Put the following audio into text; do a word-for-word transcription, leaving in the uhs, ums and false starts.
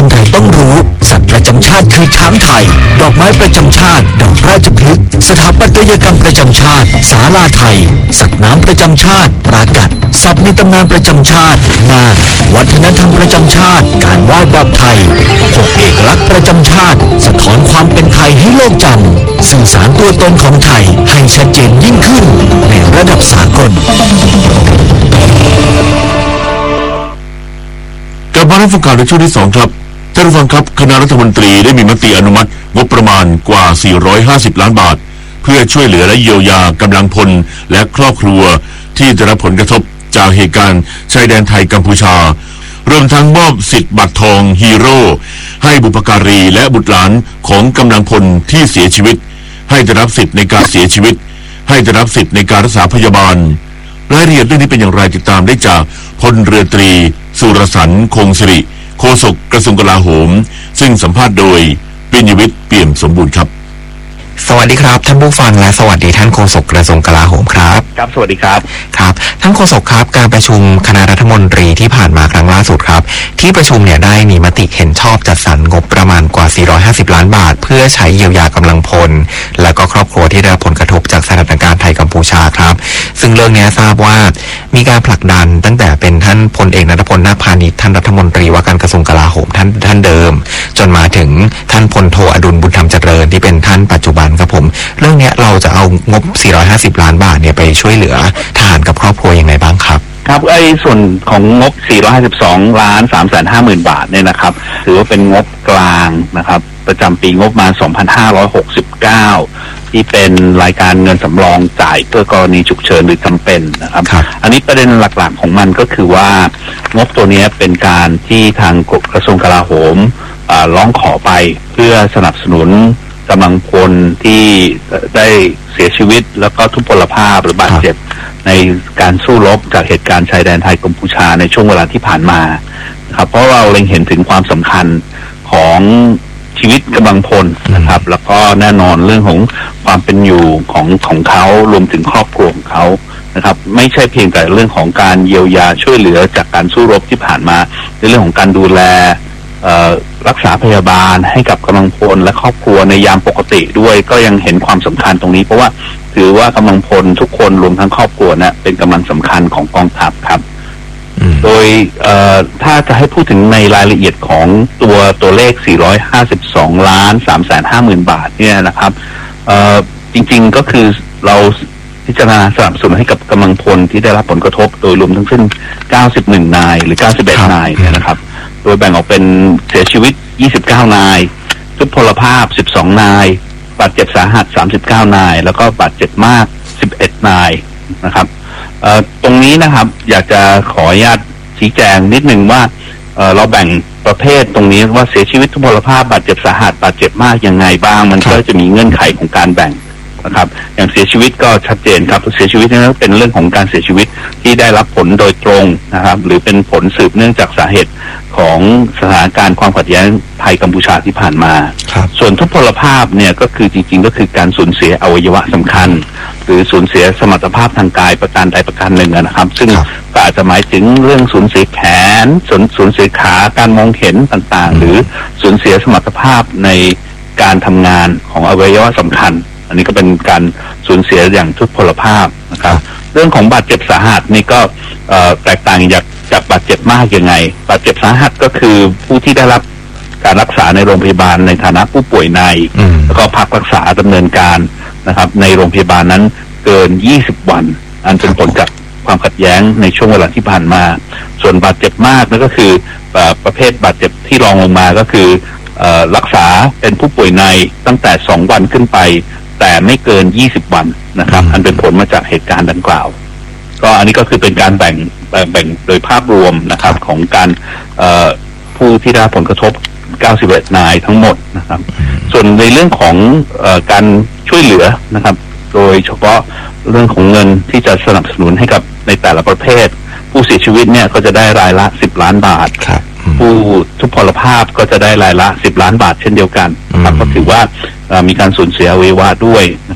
คนไทยต้องรู้สัตว์ประจำชาติคือช้างไทยดอกไม้ประจำชาติดอกราชพฤกษ์สถาปัตยกรรมประจำชาติศาลาไทยสัตว์น้ำประจำชาติปรากัดสัตว์ในตำนานประจำชาตินาควัฒนธรรมประจำชาติการไหว้แบบไทยหกเอกลักษณ์ประจำชาติสะท้อนความเป็นไทยให้โลกจำสื่อสารตัวตนของไทยให้ชัดเจนยิ่งขึ้นในระดับสากลกลับมารับฟังข่าวในช่วงที่สองครับท่านผู้ฟังครับคณะรัฐมนตรีได้มีมติอนุมัติงบประมาณกว่าสี่ร้อยห้าสิบล้านบาทเพื่อช่วยเหลือและเยียวยากำลังพลและครอบครัวที่ได้รับผลกระทบจากเหตุการณ์ชายแดนไทยกัมพูชารวมทั้งมอบสิทธิ์บัตรทองฮีโร่ให้บุพการีและบุตรหลานของกำลังพลที่เสียชีวิตให้ได้รับสิทธิ์ในการเสียชีวิตให้ได้รับสิทธิ์ในการรักษาพยาบาลรายละเอียดเรื่องนี้เป็นอย่างไรติดตามได้จากพลเรือตรีสุรสันต์คงสิริโฆษกกระทรวงกลาโหมซึ่งสัมภาษณ์โดยปิญญวิทย์เปี่ยมสมบูรณ์ครับสวัสดีครับท่านผู้ฟังและสวัสดีท่านโฆษกกระทรวงกลาโหมครับครับสวัสดีครับครับท่านโฆษกครับการประชุมคณะรัฐมนตรีที่ผ่านมาครั้งล่าสุดครับที่ประชุมเนี่ยได้มีมติเห็นชอบจัดสรรงบประมาณกว่าสี่ร้อยห้าสิบล้านบาทเพื่อใช้เยียวยากำลังพลและก็ครอบครัวที่ได้รับผลกระทบจากสถานการณ์ไทยกัมพูชาครับซึ่งเรื่องนี้ทราบว่ามีการผลักดันตั้งแต่เป็นท่านพลเอกณัฐพลนาคพานิชท่านรัฐมนตรีว่าการกระทรวงกลาโหมท่านท่านเดิมจนมาถึงท่านพลโทอดุลบุญธรรมเจริญที่เป็นท่านปัจจุบันครับผมเรื่องนี้เราจะเอางบสี่ร้อยห้าสิบล้านบาทเนี่ยไปช่วยเหลือทหารกับครอบครัวยังไงบ้างครับครับไอ้ส่วนของงบสี่ร้อยห้าสิบสองล้านสามแสนห้าหมื่นบาทเนี่ยนะครับถือว่าเป็นงบกลางนะครับประจำปีงบประมาณสองพันห้าร้อยหกสิบเก้าที่เป็นรายการเงินสำรองจ่ายเพื่อกรณีฉุกเฉินหรือจำเป็นนะครับอันนี้ประเด็นหลักๆของมันก็คือว่างบตัวนี้เป็นการที่ทางกระทรวงกลาโหมร้องขอไปเพื่อสนับสนุนกำลังพลที่ได้เสียชีวิตแล้วก็ทุพพลภาพหรือบาดเจ็บในการสู้รบจากเหตุการณ์ชายแดนไทยกัมพูชาในช่วงเวลาที่ผ่านมาครับเพราะเราเล็งเห็นถึงความสำคัญของชีวิตกำลังพลนะครับแล้วก็แน่นอนเรื่องของความเป็นอยู่ของของเขารวมถึงครอบครัวของเขานะครับไม่ใช่เพียงแต่เรื่องของการเยียวยาช่วยเหลือจากการสู้รบที่ผ่านมาในเรื่องของการดูแลรักษาพยาบาลให้กับกำลังพลและครอบครัวในยามปกติด้วยก็ยังเห็นความสำคัญตรงนี้เพราะว่าถือว่ากำลังพลทุกคนรวมทั้งครอบครัวนะเป็นกำลังสำคัญของกองทัพครับโดยถ้าจะให้พูดถึงในรายละเอียดของตัวตัวเลขสี่ร้อยห้าสิบสองล้านสามแสนห้าหมื่นบาทเนี่ยนะครับจริงๆก็คือเราพิจารณาสนับสนุนให้กับกำลังพลที่ได้รับผลกระทบโดยรวมทั้งสิ้นเก้าสิบเอ็ดนายหรือเก้าสิบเอ็ดนายเนี่ยนะครับโดยแบ่งออกเป็นเสียชีวิตยี่สิบเก้านายทุพพลภาพสิบสองนายบาดเจ็บสาหัสสามสิบเก้านายแล้วก็บาดเจ็บมากสิบเอ็ดนายนะครับเอ่อตรงนี้นะครับอยากจะขออนุญาตชี้แจงนิดนึงว่าเอ่อเราแบ่งประเภทตรงนี้ว่าเสียชีวิตทุพพลภาพบาดเจ็บสาหัสบาดเจ็บมากยังไงบ้างมันก็จะมีเงื่อนไขของการแบ่งนะครับอย่างเสียชีวิตก็ชัดเจนครับเสียชีวิตนี่เป็นเรื่องของการเสียชีวิตที่ได้รับผลโดยตรงนะครับหรือเป็นผลสืบเนื่องจากสาเหตุของสถานการณ์ความขัดแย้งไทยกัมพูชาที่ผ่านมาส่วนทุพพลภาพเนี่ยก็คือจริงๆก็คือการสูญเสียอวัยวะสำคัญหรือสูญเสียสมรรถภาพทางกายประการใดประการหนึ่งนะครับซึ่งก็อาจจะหมายถึงเรื่องสูญเสียแขนสูญสูญเสียขาการมองเห็นต่างๆหรือสูญเสียสมรรถภาพในการทำงานของอวัยวะสำคัญอันนี้ก็เป็นการสูญเสียอย่างทุพพลภาพนะครับเรื่องของบาดเจ็บสาหัสนี่ก็แตกต่างจากจากบาดเจ็บมากยังไงบาดเจ็บสาหัสก็คือผู้ที่ได้รับการรักษาในโรงพยาบาลในฐานะผู้ป่วยในแล้วก็พักรักษาดำเนินการนะครับในโรงพยาบาลนั้นเกินยี่สิบวันอันเป็นผลจากความขัดแย้งในช่วงเวลาที่ผ่านมาส่วนบาดเจ็บมากนั่นก็คือประเภทบาดเจ็บที่รองลงมาก็คือรักษาเป็นผู้ป่วยในตั้งแต่สองวันขึ้นไปแต่ไม่เกินยี่สิบวันนะครับอันเป็นผลมาจากเหตุการณ์ดังกล่าวก็อันนี้ก็คือเป็นการแบ่งแบ่งโดยภาพรวมนะครับของการผู้ที่ได้รับผลกระทบเก้าสิบเอ็ดนายทั้งหมดนะครับส่วนในเรื่องของเอ่อการช่วยเหลือนะครับโดยเฉพาะเรื่องของเงินที่จะสนับสนุนให้กับในแต่ละประเภทผู้เสียชีวิตเนี่ยก็จะได้รายละสิบล้านบาทผู้ทุพพลภาพก็จะได้รายละสิบล้านบาทเช่นเดียวกันนะครับก็ถือว่ามีการสูญเสียอวัยวะด้วย